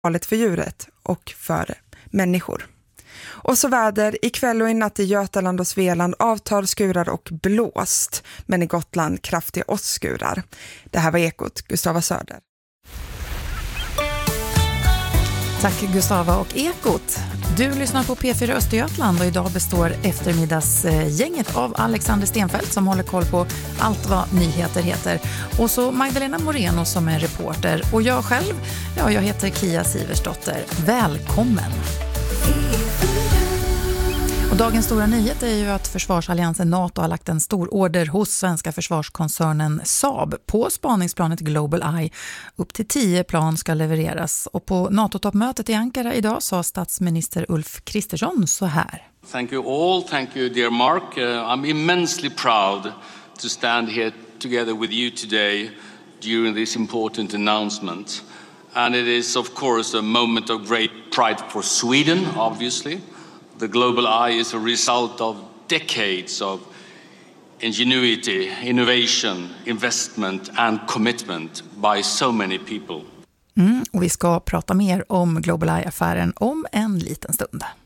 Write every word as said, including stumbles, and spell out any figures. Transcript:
farligt för djuret och för människor. Och så väder, ikväll och i natt i Götaland och Svealand avtar skurar och blåst, men i Gotland kraftiga åskskurar. Det här var Ekot, Gustava Söder. Tack Gustava och Ekot. Du lyssnar på P fyra Östergötland och idag består eftermiddagsgänget av Alexander Stenfeldt som håller koll på allt vad nyheter heter. Och så Magdalena Moreno som är reporter. Och jag själv, ja jag heter Kia Siversdotter. Välkommen! Och dagens stora nyhet är ju att försvarsalliansen NATO har lagt en stor order hos svenska försvarskoncernen Saab på spaningsplanet Global Eye. Upp till tio plan ska levereras. Och på NATO-toppmötet i Ankara idag sa statsminister Ulf Kristersson så här. Thank you all, thank you dear Mark. Uh, I'm immensely proud to stand here together with you today during this important announcement. And it is of course a moment of great pride for Sweden, obviously. The Global Eye is a result of decades of ingenuity, innovation, investment and commitment by so many people. Mm, och vi ska prata mer om Global Eye-affären om en liten stund.